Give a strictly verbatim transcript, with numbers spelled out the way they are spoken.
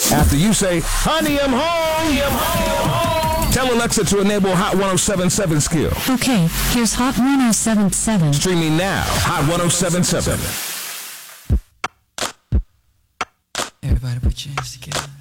After you say, honey, I'm home. I'm home. Tell Alexa to enable Hot ten seventy-seven skill. Okay, here's Hot ten seventy-seven. Streaming now, Hot ten seventy-seven. Everybody put your hands together.